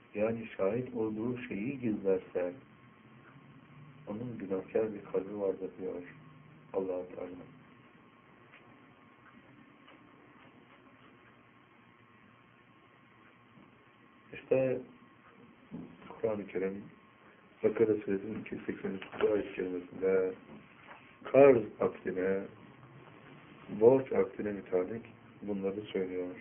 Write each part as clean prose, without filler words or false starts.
yani şahit olduğu şeyi gizlerse onun günahkar bir kalbi vardır diyor Allah-u Teala. İşte Kur'an-ı Kerim Bakara Suresi'nin 283. ayet-i kerimesinde karz akdine, borç akdine mütalik bunları söylüyor.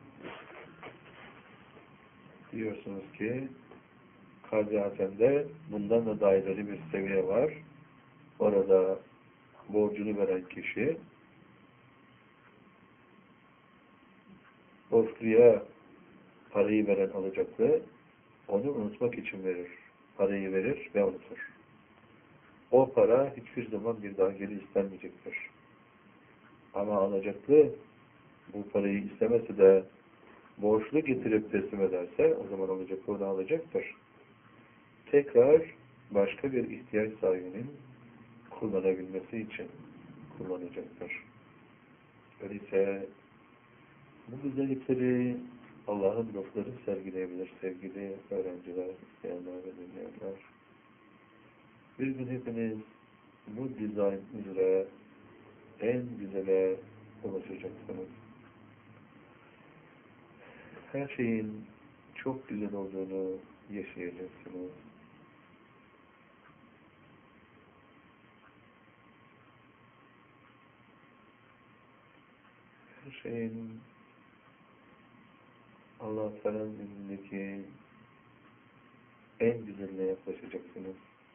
Diyorsunuz ki Karz-ı Hasen'de bundan da daha ileri bir seviye var. Orada borcunu veren kişi borçluya parayı veren alacaklı onu unutmak için verir. Parayı verir ve unutur. O para hiçbir zaman bir daha geri istenmeyecektir. Ama alacaklı bu parayı istemesi de borçlu getirip teslim ederse o zaman alacaklı onu alacaktır. Tekrar başka bir ihtiyaç sahibinin kullanabilmesi için kullanacaktır. Öyleyse bu güzellikleri Allah'ın dostları sergileyebilir sevgili öğrenciler, isteyenler ve dinleyenler. Bir gün hepiniz bu dizayn üzere en güzele ulaşacaksınız. Her şeyin çok güzel olduğunu yaşayacaksınız. Her şeyin Allah-u Teala'nın izniyle en güzeline yaklaşacaksınız.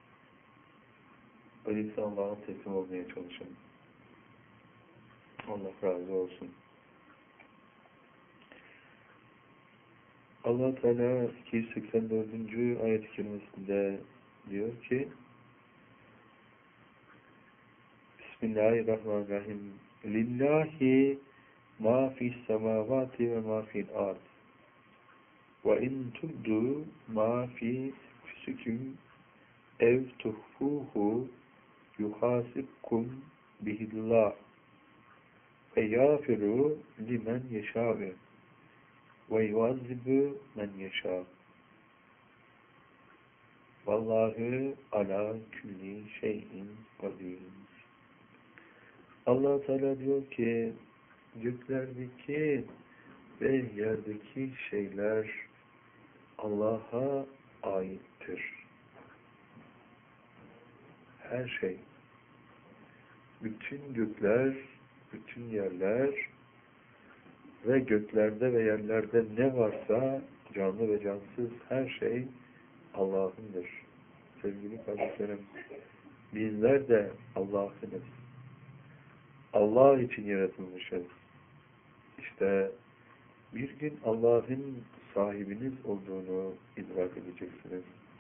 Öyleyse Allah'a teslim olmaya çalışın. Allah razı olsun. Allah Teala 284. ayet-i kerimesinde diyor ki Bismillahirrahmanirrahim. Lillahi ma fis semavati ve ma fil ard. Ve in tubdu ma fi füsüküm ev tuhfuhu yuhasibkum bihillah ve yâfiru limen yeşâve ve yuazzibu men yeşâ. Vallahu ala külli şeyin kadir. Allah Teala diyor ki göklerdeki ve yerdeki şeyler Allah'a aittir. Her şey. Bütün gökler, bütün yerler ve göklerde ve yerlerde ne varsa canlı ve cansız her şey Allah'ındır. Sevgili kardeşlerim, bizler de Allah'ınız. Allah için yaratılmışız. İşte bir gün Allah'ın sahibiniz olduğunu idrak edeceksiniz.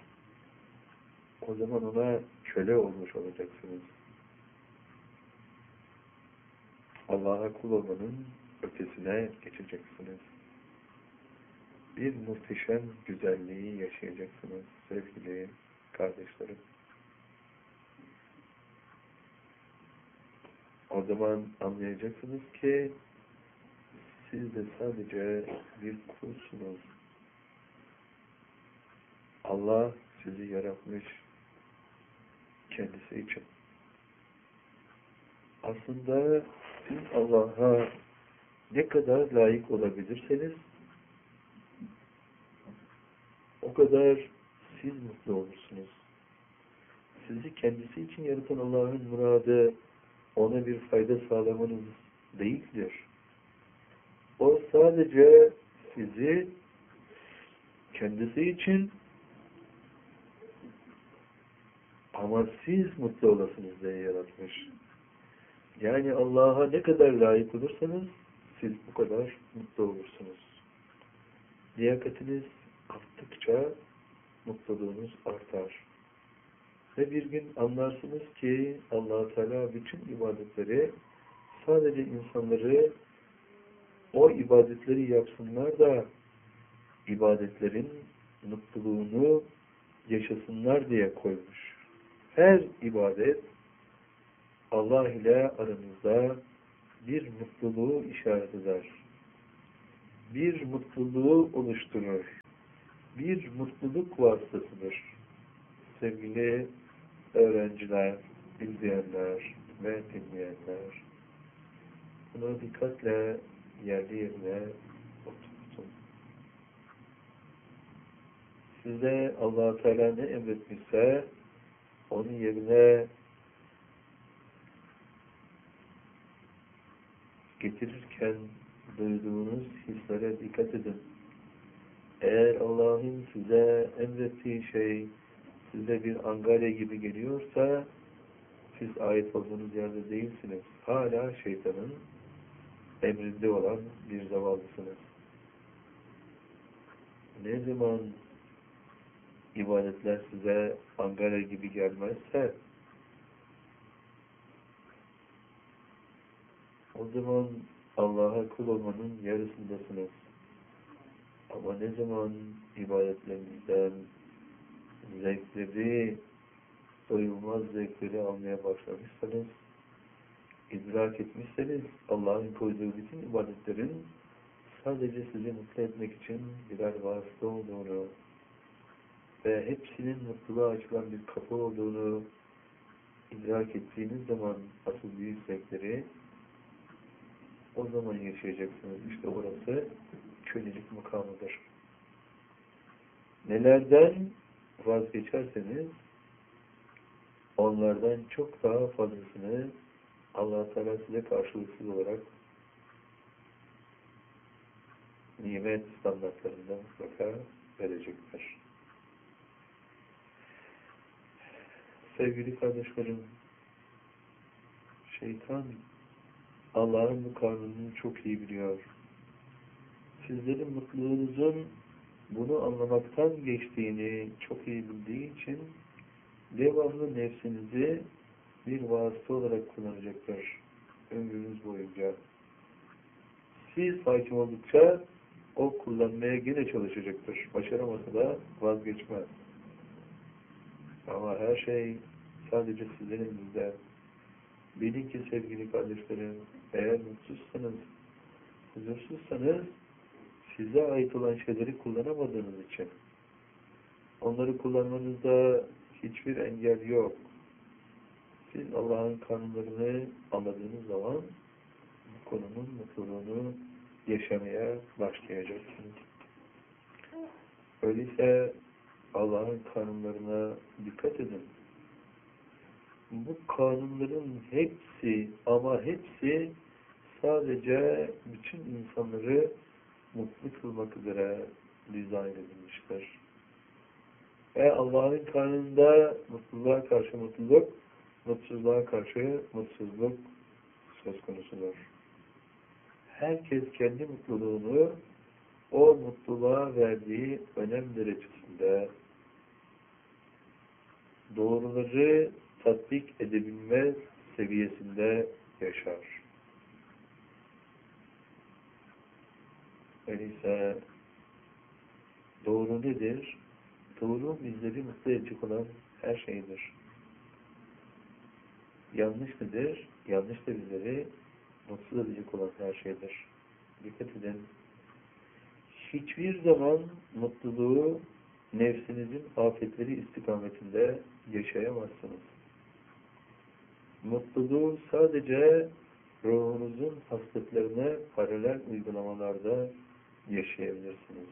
O zaman ona köle olmuş olacaksınız. Allah'a kul olmanın ötesine geçeceksiniz. Bir muhteşem güzelliği yaşayacaksınız sevgili kardeşlerim. O zaman anlayacaksınız ki siz de sadece bir kulsunuz. Allah sizi yaratmış kendisi için. Aslında siz Allah'a ne kadar layık olabilirseniz o kadar siz mutlu olursunuz. Sizi kendisi için yaratan Allah'ın muradı ona bir fayda sağlamanız değildir. O sadece sizi kendisi için ama siz mutlu olasınız diye yaratmış. Yani Allah'a ne kadar layık olursanız siz bu kadar mutlu olursunuz. Liyakatiniz arttıkça mutluluğunuz artar. Ve bir gün anlarsınız ki Allah-u Teala bütün ibadetleri sadece insanları o ibadetleri yapsınlar da ibadetlerin mutluluğunu yaşasınlar diye koymuş. Her ibadet Allah ile aranızda bir mutluluğu işaret eder. Bir mutluluğu oluşturur. bir mutluluk vasıtasıdır. Sevgili öğrenciler, izleyenler ve dinleyenler, bunu dikkatle yerli yerine oturtun. Size Allah-u Teala ne emretmişse onun yerine getirirken duyduğunuz hislere dikkat edin. Eğer Allah'ın size emrettiği şey size bir angarya gibi geliyorsa siz ait olduğunuz yerde değilsiniz. Hala şeytanın emrinde olan bir zavallısınız. Ne zaman ibadetler size angarya gibi gelmezse o zaman Allah'a kul olmanın yarısındasınız. Ama ne zaman ibadetlerinizden zevkleri, doyulmaz zevkleri almaya başlamışsanız, idrak etmişseniz Allah'ın koyduğu bütün ibadetlerin sadece sizi mutlu etmek için birer vasıta olduğunu ve hepsinin mutluluğa açılan bir kapı olduğunu idrak ettiğiniz zaman asıl büyük zevkleri o zaman yaşayacaksınız. İşte orası kölelik makamıdır. Nelerden vazgeçerseniz onlardan çok daha fazlasını Allah-u Teala size karşılıksız olarak nimet standartlarında mutlaka verecektir. Sevgili kardeşlerim, şeytan Allah'ın bu kanununu çok iyi biliyor. Sizlerin mutluluğunuzun bunu anlamaktan geçtiğini çok iyi bildiği için devamlı nefsinizi bir vasıta olarak kullanacaktır ömrünüz boyunca. Siz hakim oldukça o kullanmaya gene çalışacaktır. Başaramasa da vazgeçmez. Ama her şey sadece sizin elinizde. Bilin ki sevgili kardeşlerim, eğer mutsuzsanız, huzursuzsanız, size ait olan şeyleri kullanamadığınız için, onları kullanmanızda hiçbir engel yok. Siz Allah'ın kanunlarını anladığınız zaman bu konunun mutluluğunu yaşamaya başlayacaksınız. Öyleyse Allah'ın kanunlarına dikkat edin. Bu kanunların hepsi ama hepsi sadece bütün insanları mutlu kılmak üzere dizayn edilmiştir. Ve Allah'ın kanununda mutluluğa karşı mutluluk, mutsuzluğa karşı mutsuzluk söz konusudur. Herkes kendi mutluluğunu o mutluluğa verdiği önem derecesinde doğruları tatbik edebilme seviyesinde yaşar. Öyleyse doğru nedir? Doğru bizleri mutlu edecek olan her şeydir. Yanlış nedir? Yanlış da bizleri mutsuz edecek olan her şeydir. Dikkat edin. Hiçbir zaman mutluluğu nefsinizin afetleri istikametinde yaşayamazsınız. Mutluluğu sadece ruhunuzun hasletlerine paralel uygulamalarda yaşayabilirsiniz.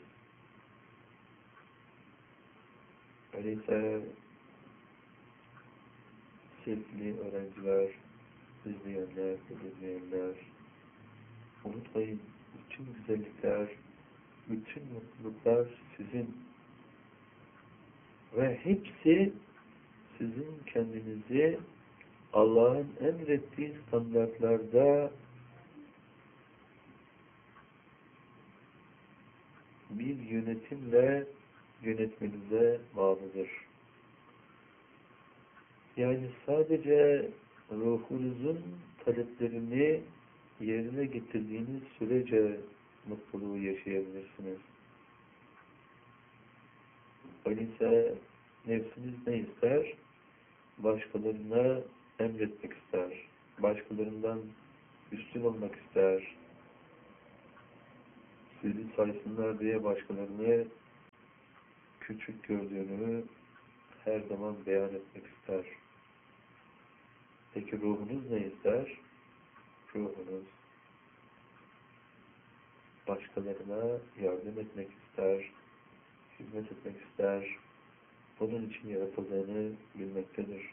Öyleyse sevgili öğrenciler, izleyenler, dinleyenler, unutmayın, bütün güzellikler, bütün mutluluklar sizin ve hepsi sizin kendinizi Allah'ın emrettiği standartlarda bir yönetimle yönetmenize bağlıdır. Yani sadece ruhunuzun taleplerini yerine getirdiğiniz sürece mutluluğu yaşayabilirsiniz. Öyleyse nefsiniz ne ister? Başkalarına emretmek ister. Başkalarından üstün olmak ister. Sizi saysınlar diye başkalarını küçük gördüğünü her zaman beyan etmek ister. Peki ruhunuz ne ister? Ruhunuz başkalarına yardım etmek ister, hizmet etmek ister, bunun için yaratıldığını bilmektedir.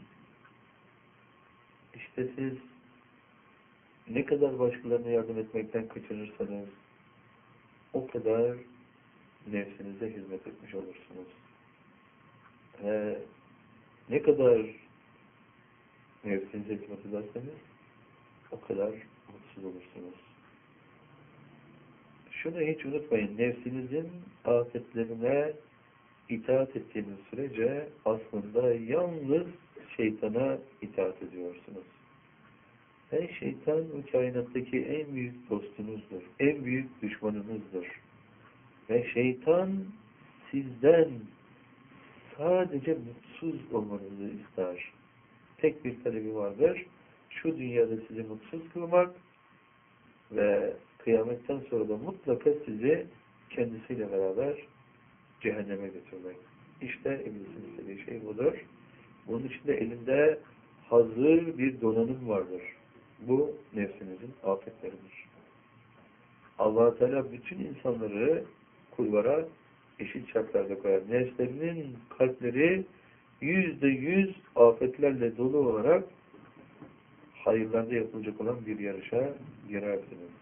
İşte siz ne kadar başkalarına yardım etmekten kaçınırsanız o kadar nefsinize hizmet etmiş olursunuz. Ne kadar nefsinize hizmet ederseniz o kadar mutsuz olursunuz. Şunu hiç unutmayın, nefsinizin afetlerine itaat ettiğiniz sürece aslında yalnız şeytana itaat ediyorsunuz. Ve şeytan bu kainattaki en büyük dostunuzdur, en büyük düşmanınızdır. Ve şeytan sizden sadece mutsuz olmanızı ister. Tek bir talebi vardır, şu dünyada sizi mutsuz kılmak ve kıyametten sonra da mutlaka sizi kendisiyle beraber cehenneme götürmek. İşte iblisin istediği şey budur. Bunun için de elinde hazır bir donanım vardır. Bu nefsinizin afetleridir. Allah Teala bütün insanları kullara eşit şartlarda koyar. Nefslerinin kalpleri %100 afetlerle dolu olarak hayırlarda yapılacak olan bir yarışa girersiniz.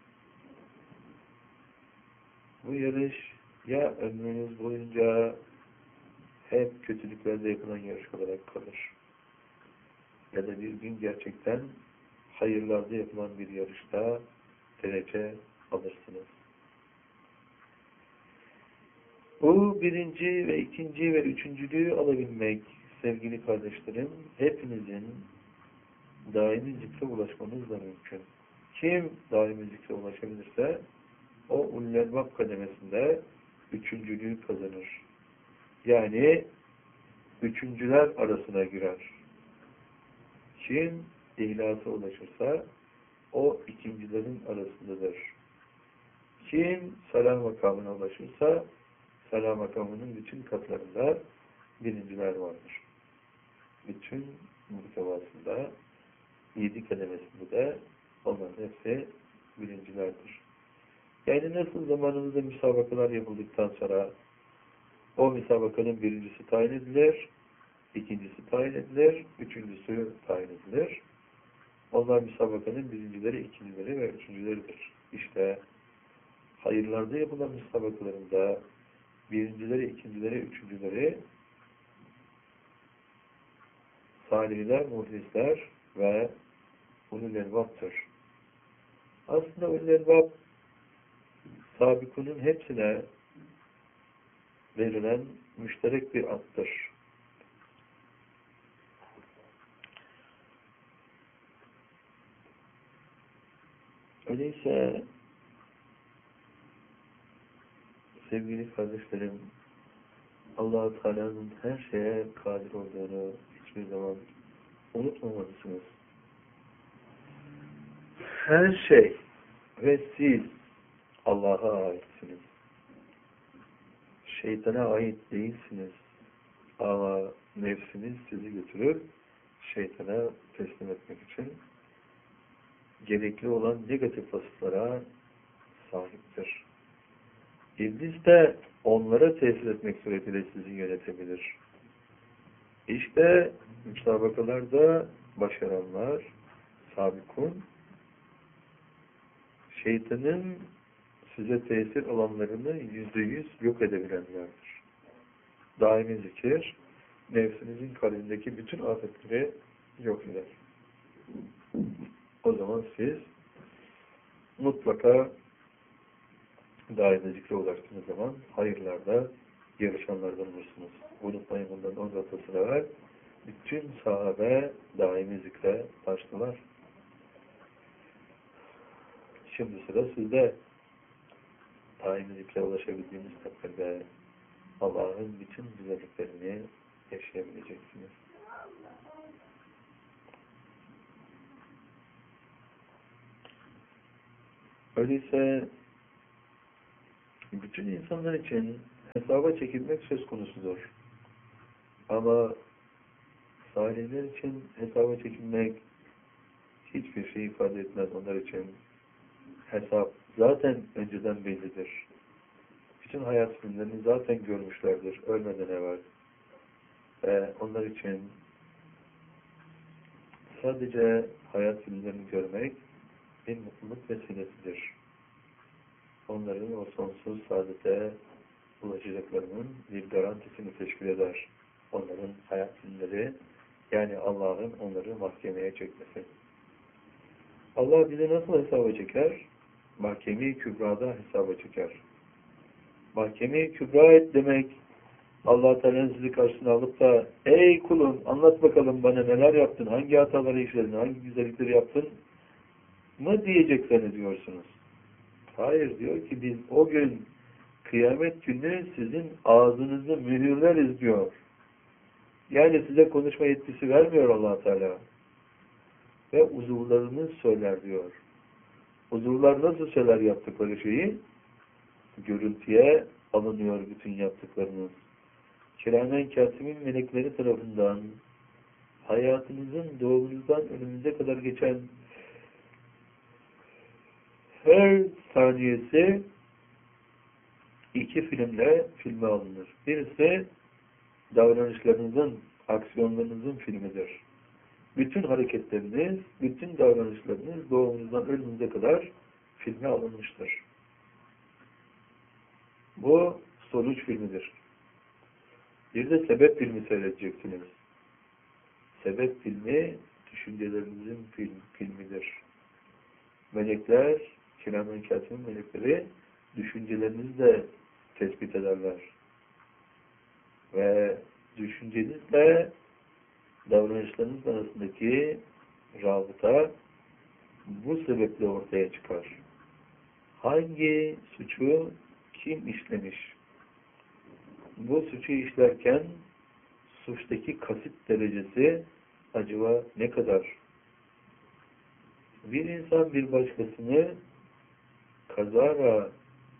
Bu yarış ya ömrünüz boyunca hep kötülüklerde yapılan yarış olarak kalır. Ya da bir gün gerçekten hayırlarda yapılan bir yarışta derece alırsınız. Bu birinci ve ikinci ve üçüncülüğü alabilmek sevgili kardeşlerim hepinizin daimi zikre ulaşmanızla mümkün. Kim daimi zikre ulaşabilirse o ullelbab kademesinde üçüncülüğü kazanır. Yani üçüncüler arasına girer. Kim ihlasa ulaşırsa o ikincilerin arasındadır. Kim salam makamına ulaşırsa salam makamının bütün katlarında birinciler vardır. Bütün muhtevasında 7 kademesinde de onların hepsi birincilerdir. Yani nasıl zamanımızda müsabakalar yapıldıktan sonra o müsabakanın birincisi tayin edilir, ikincisi tayin edilir, üçüncüsü tayin edilir. Onlar müsabakanın birincileri, ikincileri ve üçüncüleridir. İşte hayırlarda yapılan müsabakalarında birincileri, ikincileri, üçüncüleri salihler, muhlisler ve ulul-elbap'tır. Aslında ulul-elbap sabikunun hepsine verilen müşterek bir addır. Öyleyse sevgili kardeşlerim, Allah-u Teala'nın her şeye kadir olduğunu hiçbir zaman unutmamalısınız. Her şey ve siz Allah'a aitsiniz. Şeytana ait değilsiniz. Ama nefsiniz sizi götürür şeytana teslim etmek için gerekli olan negatif vasıflara sahiptir. İblis de onlara tesir etmek suretiyle sizi yönetebilir. İşte müsabakalarda başaranlar, sabikun, şeytanın size tesir alanlarını %100 yok edebilenlerdir. Daimi zikir, nefsinizin kalbindeki bütün afetleri yok eder. O zaman siz mutlaka daimi zikre ulaştığınız zaman hayırlarda yarışanlardan olursunuz. Unutmayın, bundan 10 asır evvel bütün sahabe daimi zikre başladılar. Şimdi sıra sizde. Daimi zikre ulaşabildiğiniz takdirde Allah'ın bütün güzelliklerini yaşayabileceksiniz. Öyleyse bütün insanlar için hesaba çekilmek söz konusudur. Ama salihler için hesaba çekilmek hiçbir şey ifade etmez onlar için. Hesap zaten önceden bellidir. Bütün hayat filmlerini zaten görmüşlerdir ölmeden evvel. Onlar için sadece hayat filmlerini görmek bir mutluluk vesilesidir. Onların o sonsuz saadete ulaşacaklarının bir garantisini teşkil eder. Onların hayat filmleri, yani Allah'ın onları mahkemeye çekmesi. Allah bizi nasıl hesaba çeker? Mahkeme-i Kübra'da hesaba çeker. Mahkeme-i Kübra et demek, Allah Teala'nın sizi karşısına alıp da ey kulum anlat bakalım bana neler yaptın, hangi hataları işledin, hangi güzellikleri yaptın mı diyecek zannediyorsunuz. Hayır, diyor ki biz o gün kıyamet günü sizin ağzınızı mühürleriz diyor. Yani size konuşma yetkisi vermiyor Allah Teala. Ve uzuvlarınız söyler diyor. Uzuvlar nasıl söyler yaptıkları şeyi? Görüntüye alınıyor bütün yaptıklarınız. Kiramen katibin melekleri tarafından hayatınızın doğumunuzdan ölümünüze kadar geçen her saniyesi iki filme alınır. Birisi davranışlarınızın, aksiyonlarınızın filmidir. Bütün hareketleriniz, bütün davranışlarınız doğumunuzdan ölümünüze kadar filme alınmıştır. Bu sonuç filmidir. Bir de sebep filmi seyredeceksiniz. Sebep filmi düşüncelerinizin filmidir. Melekler, kiramen katibin melekleri düşüncelerinizi de tespit ederler. Ve düşüncenizle davranışlarınız arasındaki rabıta bu sebeple ortaya çıkar. Hangi suçu kim işlemiş? Bu suçu işlerken suçtaki kasıt derecesi acaba ne kadar? Bir insan bir başkasını kazara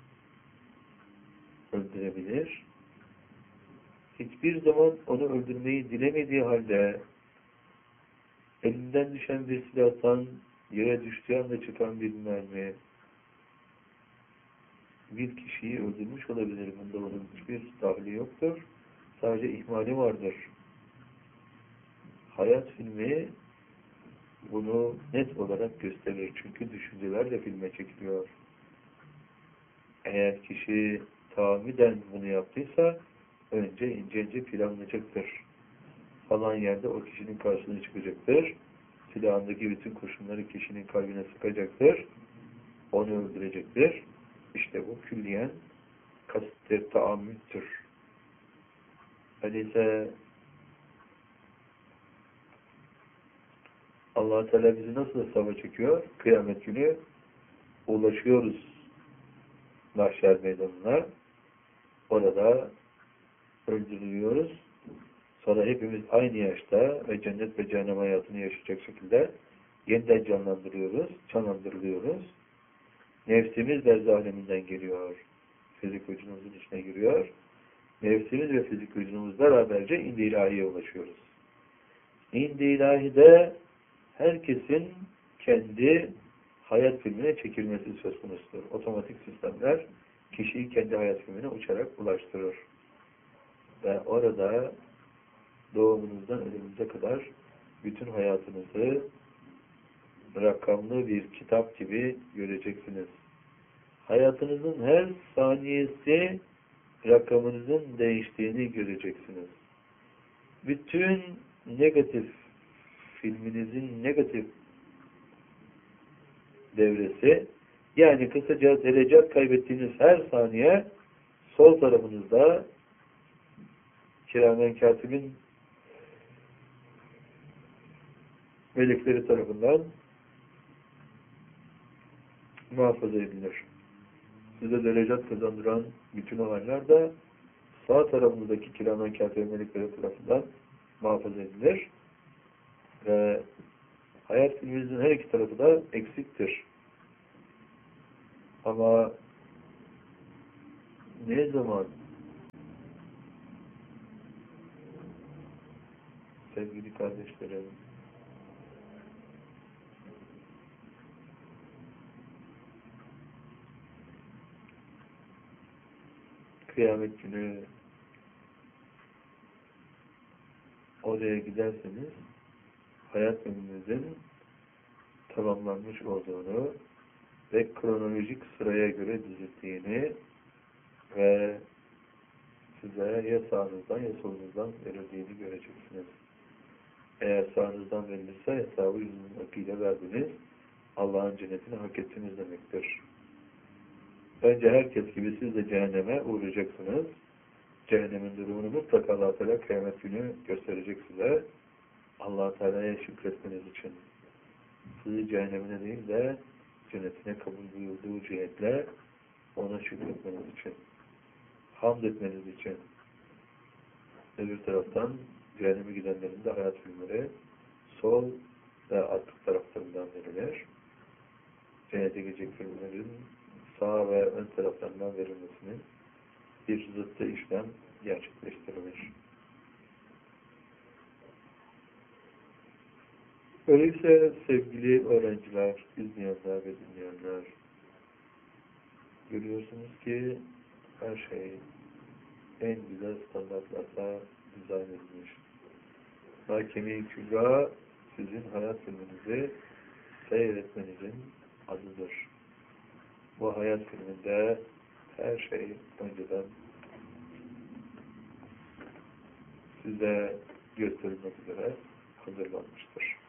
öldürebilir. Hiçbir zaman onu öldürmeyi dilemediği halde elinden düşen bir silahtan yere düştüğü anda çıkan bir mermi bir kişiyi öldürmüş olabilir. Bunda onun hiçbir dahli yoktur. Sadece ihmali vardır. Hayat filmi bunu net olarak gösterir. Çünkü düşünceler de filme çekiliyor. Eğer kişi tahammüden bunu yaptıysa önce ince planlayacaktır. Falan yerde o kişinin karşısına çıkacaktır. Silahındaki bütün kurşunları kişinin kalbine sıkacaktır. Onu öldürecektir. İşte bu külliyen kasıttır, taammüttür. Öyleyse Allah Teala bizi nasıl hesaba çekiyor? Kıyamet günü ulaşıyoruz mahşer meydanına. Orada öldürülüyoruz. Sonra hepimiz aynı yaşta ve cennet ve cehennem hayatını yaşayacak şekilde yeniden canlandırılıyoruz. Nefsimiz de aleminden geliyor. Fizik vücudumuzun içine giriyor. Nefsimiz ve fizik vücudumuz beraberce İnd-i İlahi'ye ulaşıyoruz. İnd-i İlahi'de herkesin kendi hayat filmine çekilmesi söz konusudur. Otomatik sistemler kişiyi kendi hayat filmine uçarak ulaştırır. Ve orada doğumunuzdan ölümünüze kadar bütün hayatınızı rakamlı bir kitap gibi göreceksiniz. Hayatınızın her saniyesi rakamınızın değiştiğini göreceksiniz. Bütün negatif filminizin negatif devresi, yani kısaca derecat kaybettiğiniz her saniye sol tarafınızda kiramen katibin melekleri tarafından muhafaza edilir. Size derecat kazandıran bütün olaylar da sağ tarafınızdaki kiramen katibin melekleri tarafından muhafaza edilir. Ve hayat filminizin her iki tarafı da eksiktir. Ama ne zaman Sevgili kardeşlerim, kıyamet günü oraya giderseniz hayat ömrünüzün tamamlanmış olduğunu ve kronolojik sıraya göre dizildiğini ve size ya sağınızdan ya solunuzdan verildiğini göreceksiniz. Eğer sağınızdan verilirse hesabı yüzünün akıyla verdiniz, Allah'ın cennetini hak ettiniz demektir. Bence herkes gibi siz de cehenneme uğrayacaksınız. Cehennemin durumunu mutlaka Allah-u Teala kıyamet günü gösterecek size. Allah-u Teala'ya şükretmeniz için. Sizi cehennemine değil de cennetine kabul buyurduğu cihetle ona şükretmeniz için. Hamd etmeniz için. Öbür taraftan cehenneme gidenlerin de hayat filmleri sol ve arka taraflarından verilir. Cennete gidecek filmlerin sağ ve ön taraflarından verilmesinin bir zıttı işlem gerçekleştirilir. Öyleyse sevgili öğrenciler, izleyenler ve dinleyenler, görüyorsunuz ki her şey en güzel standartlarla dizayn edilmiş. Mahkeme-i Kübra sizin hayat filminizi seyretmenizin adıdır. Bu hayat filminde her şey önceden size gösterilmek üzere hazırlanmıştır.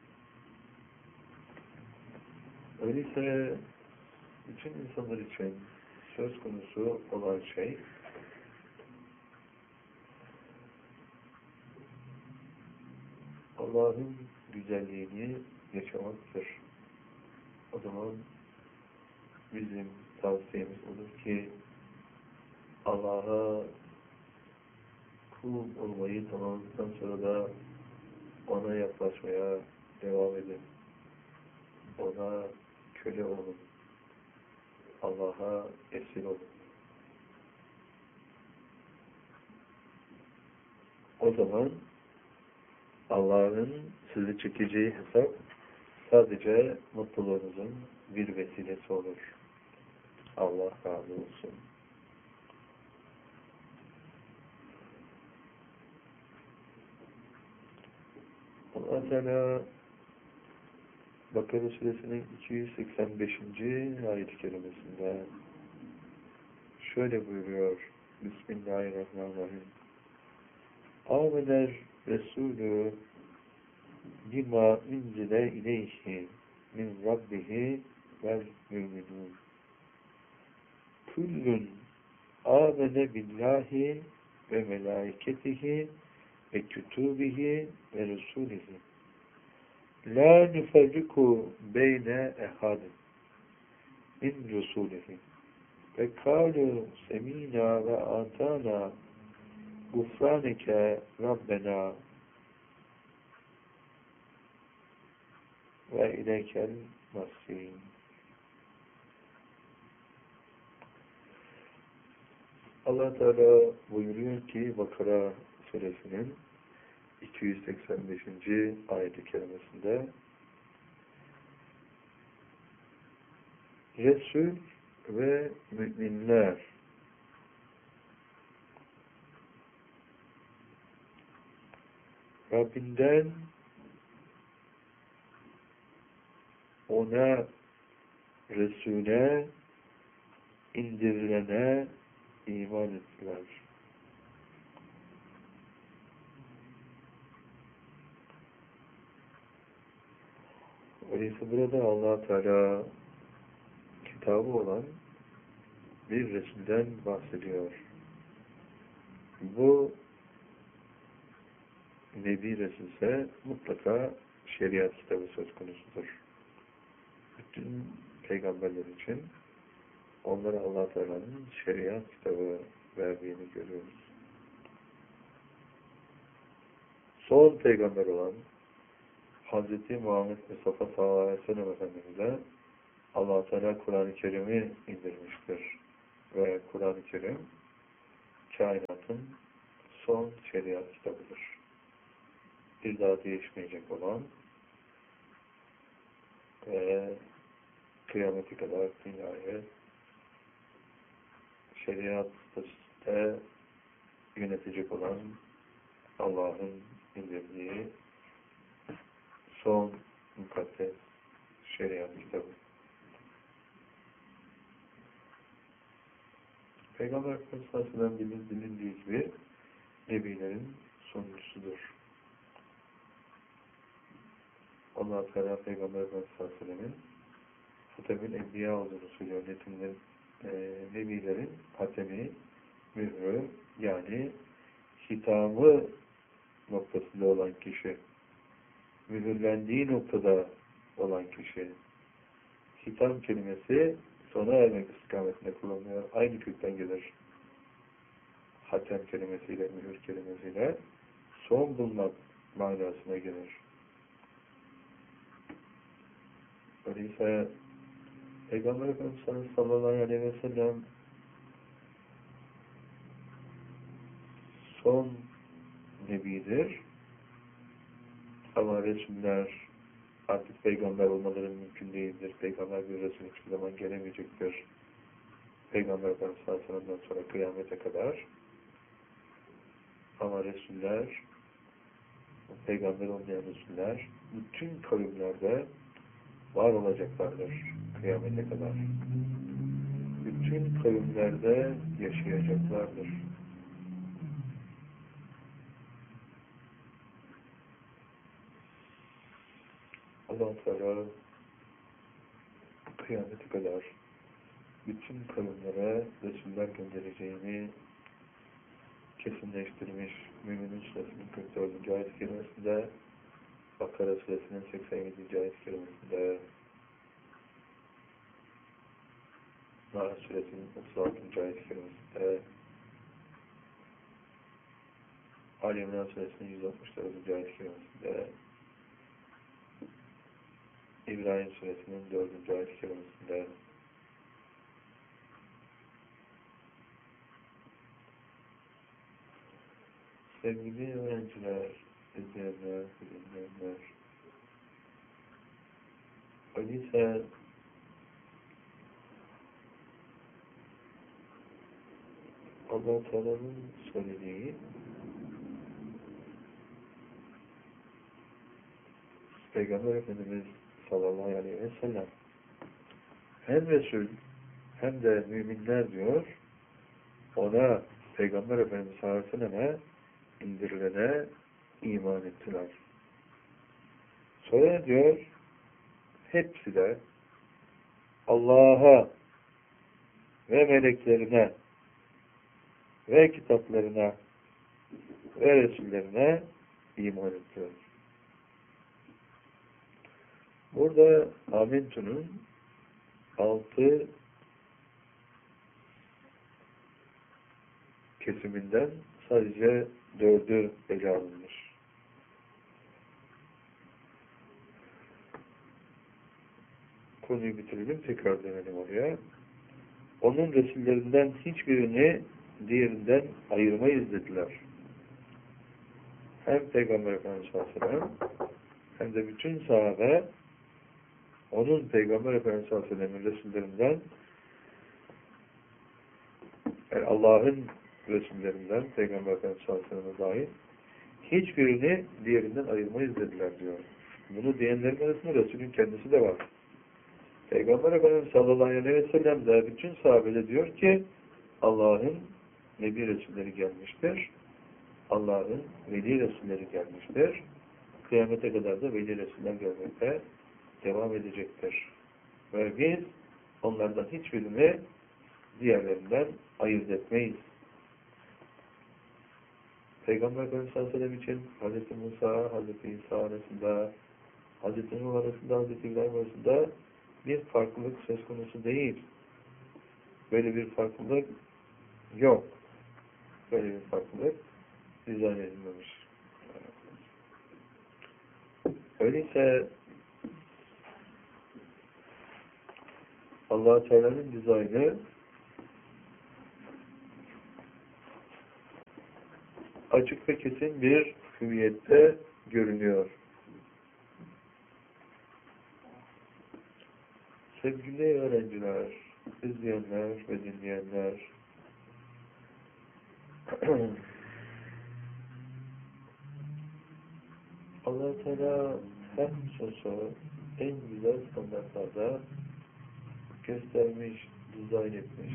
Öyleyse bütün insanlar için söz konusu olan şey Allah'ın güzelliğini yaşamaktır. O zaman bizim tavsiyemiz olur ki Allah'a kul olmayı tamamladıktan sonra da ona yaklaşmaya devam edin. Ona köle olun. Allah'a esir olun. O zaman Allah'ın sizi çekeceği hesap sadece mutluluğunuzun bir vesilesi olur. Allah razı olsun. Allah Teala Bakara Suresinin 285. ayet-i kerimesinde şöyle buyuruyor. Bismillahirrahmanirrahim. Âmener Resulü bima unzile ileyhi min rabbihi vel müminun. Kullun âmene billahi ve melaiketihi ve kütübihi ve resulihi. La nüferriku beyne ehadin min rusulihi. Ve kâlu semînâ ve âtâna gufrâneke Rabbena ve ileykel masîn. Allah Teala buyuruyor ki Bakara Suresinin 285. ayet-i kerimesinde Resul ve müminler Rabbinden ona Resul'e indirilene iman ettiler. Öyleyse burada Allah Teala kitabı olan bir Resul'den bahsediyor. Bu Nebi Resul'se mutlaka şeriat kitabı söz konusudur. Bütün peygamberler için onlara Allah Teala'nın şeriat kitabı verdiğini görüyoruz. Son peygamber olan Hz. Muhammed Mustafa sallallahu aleyhi ve sellem Efendimiz'e Allah Teala Kur'an-ı Kerim'i indirmiştir. Ve Kur'an-ı Kerim kainatın son şeriat kitabıdır. bir daha değişmeyecek olan ve kıyamete kadar dünyayı şeriat statüsünde yönetecek olan Allah'ın indirdiği son mukaddes şeriat kitabı. Peygamber Efendimiz'den bilindiği gibi Nebilerin sonuncusudur. Allah-u Teala Peygamber Efendimiz'in Hatemül Enbiya olduğunu söylüyor. Nebilerin hatemi, mührü, yani hitamı noktasında olan kişi, mühürlendiği noktada olan kişi. Hitam kelimesi sona ermek istikametinde kullanılıyor. Aynı kökten gelir. Hatem kelimesiyle, mühür kelimesiyle son bulmak manasına gelir. Öyleyse Peygamber Efendimiz sallallahu aleyhi ve sellem son nebidir. Ama Resuller artık peygamber olmaları mümkün değildir. Peygamber bir Resul hiçbir zaman gelemeyecektir. Peygamber Efendimiz sallallahu aleyhi ve sellem'den sonra kıyamete kadar. Ama Resuller, peygamber olmayan Resuller bütün kavimlerde var olacaklardır kıyamete kadar. Bütün kavimlerde yaşayacaklardır. Allah-u Teala kıyamete kadar bütün kavimlere Resuller göndereceğini kesinleştirmiş. Mü'minin Suresinin 44. ayet-i kerimesinde, Bakara Suresinin 87. ayet-i kerimesinde, Nahl Suresinin 36. ayet-i kerimesinde, Ali İmran Suresinin 164. ayet-i kerimesinde, İbrahim Suresinin 4. ayet-i kerimesinde, sevgili öğrenciler, izleyenler, bilinmeyenler, öyleyse Allah-u Teala'nın söylediği Peygamber Efendimiz sallallahu aleyhi ve sellem hem Resul hem de müminler diyor, ona Peygamber Efendimiz sallallahu aleyhi ve selleme indirilene iman ettiler. Sonra diyor, hepsi de Allah'a ve meleklerine ve kitaplarına ve Resullerine iman ettiler. Burada Amentu'nun 6 kesiminden sadece 4'ü ele alınmış. Konuyu bitirelim, tekrar dönelim oraya. Onun Resullerinden hiçbirini diğerinden ayırmayız dediler. Hem Peygamber Efendimiz sallallahu aleyhi ve sellem hem de bütün sahabe onun Peygamber Efendimiz sallallahu aleyhi ve sellem'in Resullerinden, yani Allah'ın Resullerinden, Peygamber Efendimiz sallallahu aleyhi ve sellem'e dahil hiçbirini diğerinden ayırmayız dediler diyor. Bunu diyenlerin arasında Resulün kendisi de var. Peygamber Efendimiz sallallahu aleyhi ve sellem de bütün sahabede diyor ki Allah'ın Nebi Resulleri gelmiştir. Allah'ın Veli Resulleri gelmiştir. Kıyamete kadar da Veli Resuller gelmekte devam edecektir. Ve biz onlardan hiçbirini diğerlerinden ayırt etmeyiz. Peygamber Efendimiz sallallahu aleyhi ve sellem için Hz. Musa, Hz. İsa arasında, Hz. Nuh arasında, Hz. İbrahim arasında bir farklılık söz konusu değil. Böyle bir farklılık yok. Böyle bir farklılık dizayn edilmemiş. Öyleyse Allah-u Teala'nın dizaynı açık ve kesin bir hüviyette görünüyor. Sevgili öğrenciler, izleyenler ve dinleyenler, Allah-u Teala her hususu en güzel standartlarda göstermiş, dizayn etmiş.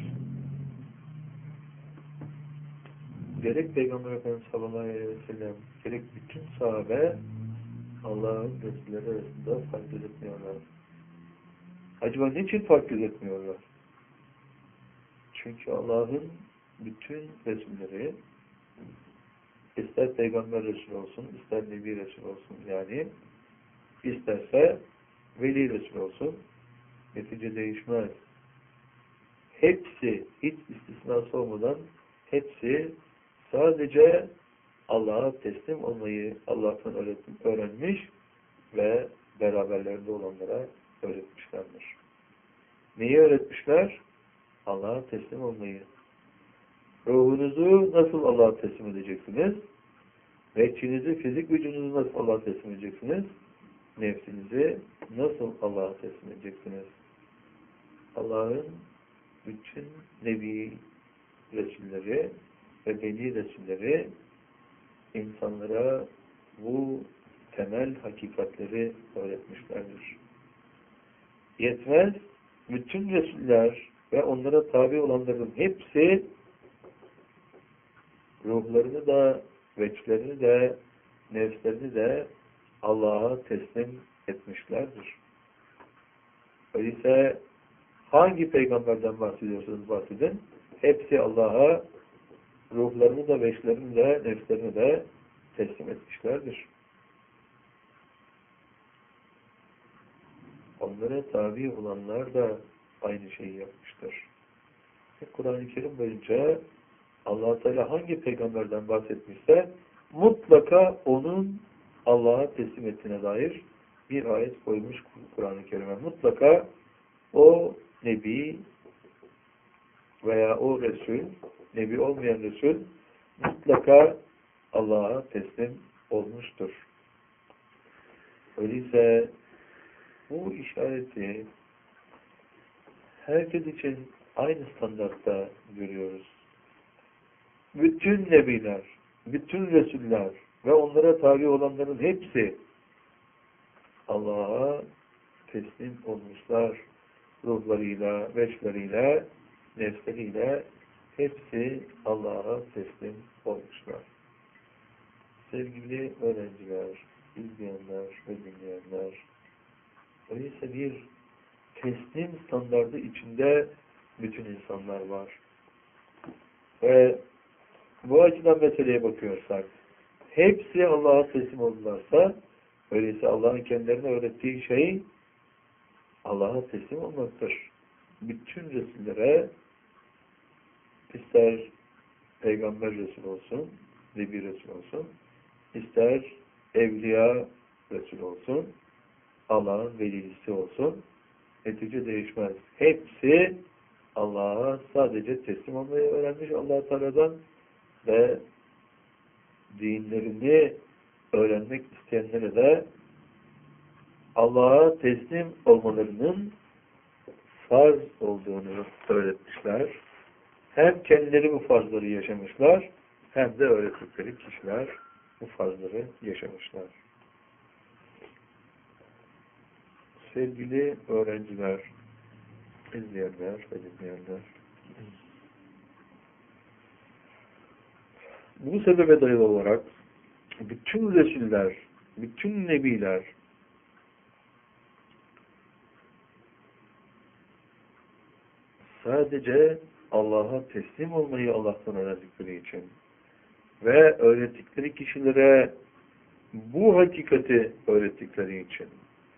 Gerek Peygamber Efendimiz sallallahu aleyhi ve sellem, gerek bütün sahabe Allah'ın Resulleri arasında fark gözetmiyorlar. Acaba niçin fark gözetmiyorlar? Çünkü Allah'ın bütün Resulleri, ister Peygamber Resul olsun, ister Nebi Resul olsun, yani isterse Veli Resul olsun, netice değişmez. Hepsi, hiç istisnası olmadan, hepsi sadece Allah'a teslim olmayı Allah'tan öğrenmiş ve beraberlerinde olanlara öğretmişlerdir. Neyi öğretmişler? Allah'a teslim olmayı. Ruhunuzu nasıl Allah'a teslim edeceksiniz? Nefsinizi, fizik vücudunuzu nasıl Allah'a teslim edeceksiniz? Nefsinizi nasıl Allah'a teslim edeceksiniz? Allah'ın bütün Nebi Resulleri ve Beni Resulleri insanlara bu temel hakikatleri öğretmişlerdir. Yetmez, bütün Resuller ve onlara tabi olanların hepsi ruhlarını da, veçlerini de, nefslerini de Allah'a teslim etmişlerdir. Öyleyse hangi peygamberden bahsediyorsanız bahsedin, hepsi Allah'a ruhlarını da, veçlerini de, nefslerini de teslim etmişlerdir. Onlara tabi olanlar da aynı şeyi yapmıştır. Kur'an-ı Kerim boyunca Allah Teala hangi peygamberden bahsetmişse mutlaka onun Allah'a teslim ettiğine dair bir ayet koymuş Kur'an-ı Kerim'e. Mutlaka o Nebi veya o Resul, Nebi olmayan Resul mutlaka Allah'a teslim olmuştur. Öyleyse bu işareti herkes için aynı standartta görüyoruz. Bütün Nebiler, bütün Resuller ve onlara tabi olanların hepsi Allah'a teslim olmuşlar. Ruhlarıyla, veçleriyle, nefsleriyle hepsi Allah'a teslim olmuşlar. Sevgili öğrenciler, izleyenler ve dinleyenler, öyleyse bir teslim standardı içinde bütün insanlar var. Ve bu açıdan meseleye bakıyorsak, hepsi Allah'a teslim olurlarsa, öyleyse Allah'ın kendilerine öğrettiği şey Allah'a teslim olmaktır. Bütün Resullere, ister Peygamber Resul olsun, Nebi Resul olsun, ister Evliya Resul olsun, Allah'ın velisi olsun, netice değişmez. Hepsi Allah'a sadece teslim olmayı öğrenmiş Allah-u Teala'dan ve dinlerini öğrenmek isteyenlere de Allah'a teslim olmalarının farz olduğunu öğretmişler. Hem kendileri bu farzları yaşamışlar, hem de öğrettikleri kişiler bu farzları yaşamışlar. Sevgili öğrenciler, izleyenler ve dinleyenler, bu sebebe dayalı olarak bütün Resuller, bütün Nebiler sadece Allah'a teslim olmayı Allah'tan öğrendikleri için ve öğrettikleri kişilere bu hakikati öğrettikleri için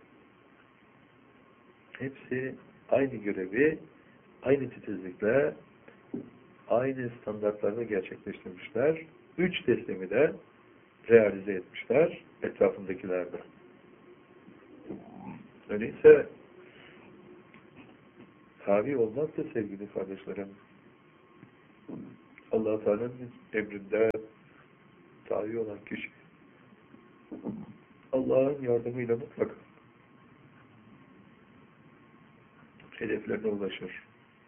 hepsi aynı görevi, aynı titizlikle, aynı standartlarda gerçekleştirmişler. 3 teslimi de realize etmişler etrafındakilerde. Öyleyse tabi olmak da sevgili kardeşlerim, Allah-u Teala'nın emrinde tabi olan kişi Allah'ın yardımıyla mutlaka hedeflerine ulaşır.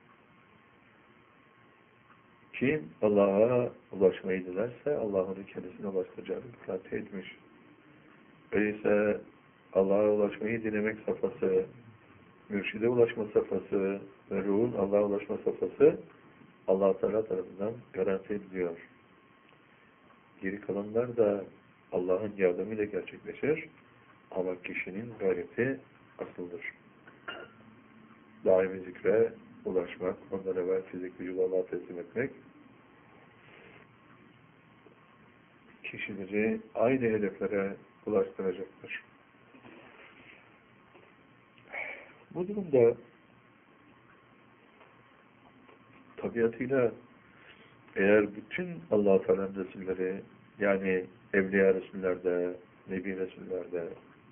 Kim Allah'a ulaşmayı dilerse Allah onu kendisine ulaştıracağını garanti etmiş. Öyleyse Allah'a ulaşmayı dilemek safhası, mürşide ulaşma safhası ve ruhun Allah'a ulaşma safhası Allah Teala tarafından garanti ediliyor. Geri kalanlar da Allah'ın yardımıyla gerçekleşir ama kişinin gayreti asıldır. Daimi zikre ulaşmak, ondan evvel fizik vücudu Allah'a teslim etmek, kişileri aynı hedeflere ulaştıracaktır. Bu durumda tabiatıyla eğer bütün Allah-u Teala'nın Resulleri, yani Evliya Resullerde, Nebi Resullerde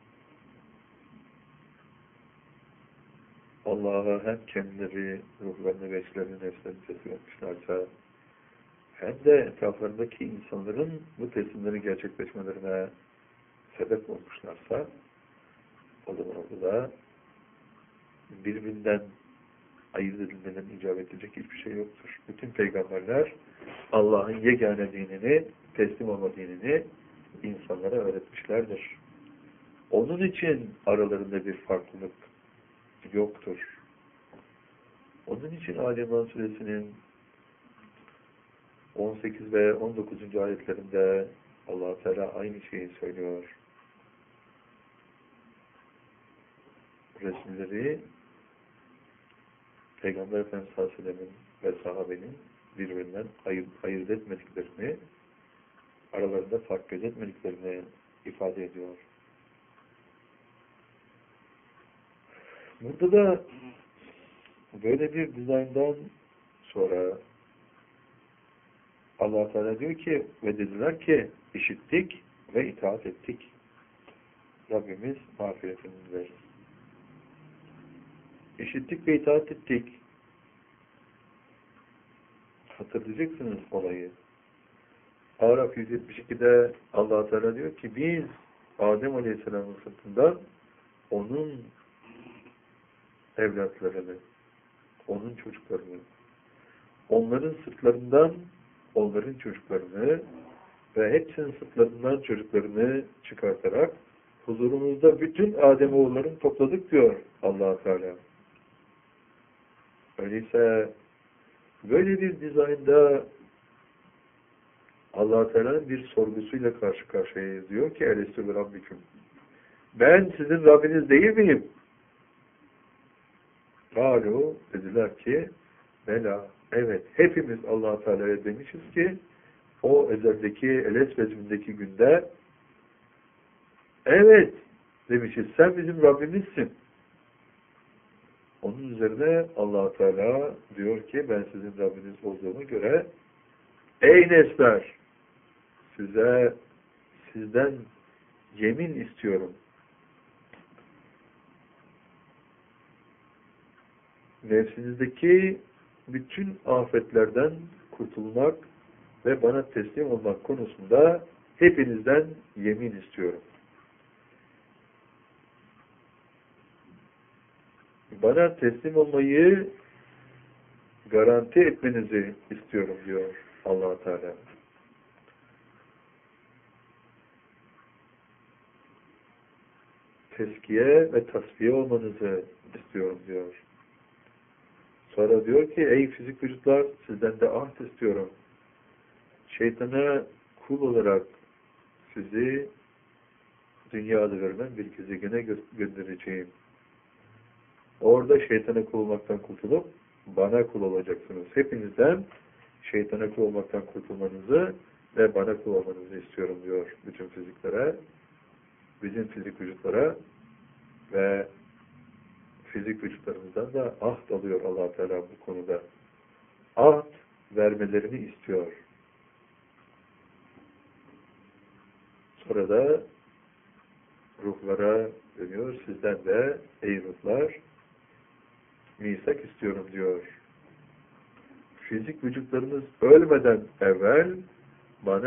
Allah'a hem kendileri, ruhlarını ve eşlerini, nefslerini teslim etmişlerse, hem de etraflarındaki insanların bu teslimlerin gerçekleşmelerine sebep olmuşlarsa, o zaman orada birbirinden ayırt edilmeden icap edecek hiçbir şey yoktur. Bütün peygamberler Allah'ın yegane dinini, teslim olma dinini insanlara öğretmişlerdir. Onun için aralarında bir farklılık yoktur. Onun için Ali İmran Suresinin 18 ve 19. ayetlerinde Allah Teala aynı şeyi söylüyor. Resulleri Peygamber Efendimiz sallallahu aleyhi ve sellem'in ve sahabenin birbirinden ayırt etmediklerini, aralarında fark gözetmediklerini ifade ediyor. Burada da böyle bir dizayndan sonra Allah Teala diyor ki ve dediler ki işittik ve itaat ettik. Rabbimiz mağfiretini verir. İşittik ve itaat ettik. Hatırlayacaksınız olayı. Araf 172'de Allah Teala diyor ki biz Adem Aleyhisselam'ın sırtından onun evlatlarını, onun çocuklarını, onların sırtlarından onların çocuklarını ve hepsinin sırtlarından çocuklarını çıkartarak huzurumuzda bütün Ademoğullarını topladık diyor Allah Teala. Öyleyse böyle bir dizaynda Allah Teala'nın bir sorgusuyla karşı karşıyayız. Diyor ki Elestü bi Rabbiküm. Ben sizin Rabbiniz değil miyim? Galu dediler ki bela. Evet. Hepimiz Allah Teala'ya demişiz ki o ezeldeki Eles vezmindeki günde evet demişiz. Sen bizim Rabbimizsin. Onun üzerine Allah Teala diyor ki ben sizin Rabbiniz olduğuma göre ey nesler sizden yemin istiyorum. Nefsinizdeki bütün afetlerden kurtulmak ve bana teslim olmak konusunda hepinizden yemin istiyorum. Bana teslim olmayı garanti etmenizi istiyorum diyor Allah Teala. Teskiye ve tasfiye olmanızı istiyorum diyor. Sonra diyor ki ey fizik vücutlar sizden de ahd istiyorum. Şeytana kul olarak sizi dünyada verilen bir gezegene göndereceğim. Orada şeytana kul olmaktan kurtulup bana kul olacaksınız. Hepinizden şeytana kul olmaktan kurtulmanızı ve bana kul olmanızı istiyorum diyor bütün fiziklere, bizim fizik vücutlara ve fizik vücutlarımızdan da ahd alıyor Allah Teala bu konuda. Ahd vermelerini istiyor. Sonra da ruhlara dönüyor. Sizden de ey ruhlar misak istiyorum diyor. Fizik vücutlarınız ölmeden evvel bana